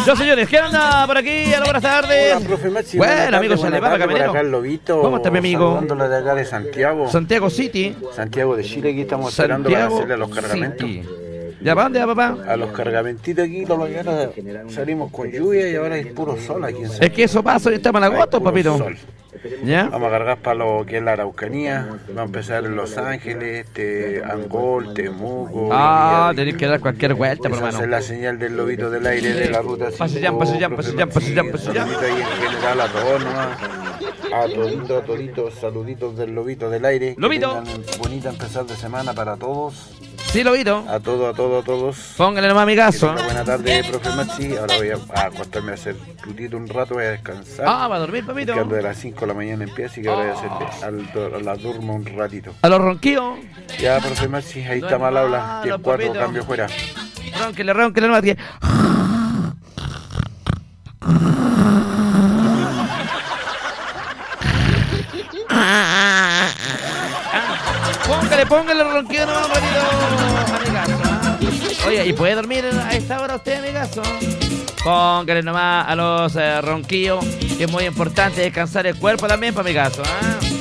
Yo, señores, ¿qué anda por aquí? Hola, buenas tardes. Hola, profe Maxi. Bueno, amigos, buena Salevapa, tarde, por Caminero. acá el Lobito. ¿Cómo está mi amigo? Saludándole de acá de Santiago. Santiago City. Santiago de Chile, aquí estamos esperando para hacerle a los cargamentos. City. ¿Ya para dónde va, papá? A los cargamentitos aquí, la mañana salimos con lluvia y ahora es puro sol aquí en Santiago. Es que eso pasa y estamos en agosto, Puro papito. sol. ¿Ya? Vamos a cargar para lo que es la Araucanía. Vamos a empezar en Los Ángeles, Angol, Temuco. Tenés que dar cualquier vuelta, por Esa es hermano. la señal del Lobito del aire de la ruta 5. Pase ya, pase ya, pase ya, pase ya, pase ya. Saludito ahí en general a todos nomás. A toditos, saluditos del Lobito del aire. Lobito. Que tengan bonita empezar de semana para todos. Sí, Lobito. A todos. Póngale nomás amigazo. Buena tarde, profe Maxi. Ahora voy a acostarme a hacer tutito un rato, voy a descansar. Va a dormir, papito. Que ando de las 5 de la mañana empieza y que ahora voy a hacer a la durma un ratito. A los ronquillos. Ya, profe Maxi, ahí No está es mal habla. malo, 10-4, papito. cambio fuera. Ronquele nomás. Que... Póngale ronquido nomás, papito. Amigazo. Oye, ¿y puede dormir a esta hora usted, amigazo? Póngale nomás a los ronquillos, que es muy importante descansar el cuerpo también, para mi caso.